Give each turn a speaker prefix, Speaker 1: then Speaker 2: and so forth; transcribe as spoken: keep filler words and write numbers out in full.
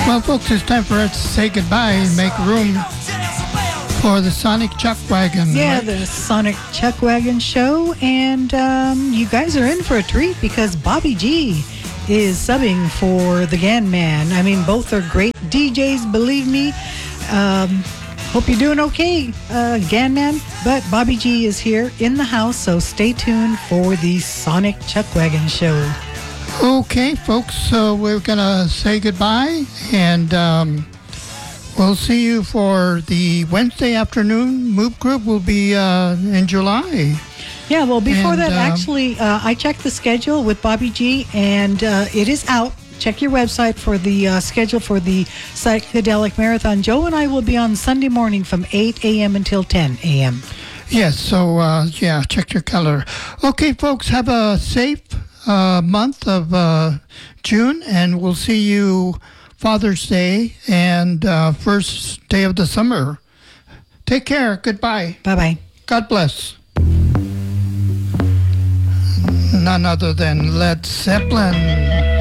Speaker 1: Well, folks, it's time for us to say goodbye and make room for the Sonic Chuck Wagon.
Speaker 2: Yeah,
Speaker 1: right?
Speaker 2: the Sonic Chuck Wagon Show. And um, you guys are in for a treat because Bobby G is subbing for the Gan Man. I mean, both are great D Js, believe me. Um, hope you're doing okay, uh, Gan Man. But Bobby G is here in the house, so stay tuned for the Sonic Chuck Wagon Show.
Speaker 1: Okay, folks, so we're going to say goodbye, and um, we'll see you for the Wednesday afternoon. Move Group will be uh, in July.
Speaker 2: Yeah, well, before
Speaker 1: And,
Speaker 2: that,
Speaker 1: um,
Speaker 2: actually, uh, I checked the schedule with Bobby G, and uh, it is out. Check your website for the uh, schedule for the Psychedelic Marathon. Joe and I will be on Sunday morning from eight a.m. until ten a.m.
Speaker 1: Yes, so, uh, yeah, check your calendar. Okay, folks, have a safe uh, month of uh, June, and we'll see you Father's Day and uh, first day of the summer. Take care. Goodbye.
Speaker 2: Bye-bye.
Speaker 1: God bless. None other than Led Zeppelin.